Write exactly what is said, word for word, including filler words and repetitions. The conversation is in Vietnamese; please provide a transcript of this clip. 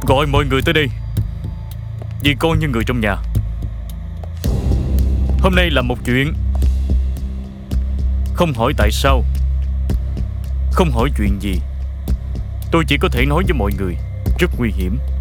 Gọi mọi người tới đây, vì con như người trong nhà. Hôm nay là một chuyện, không hỏi tại sao, không hỏi chuyện gì, tôi chỉ có thể nói với mọi người rất nguy hiểm.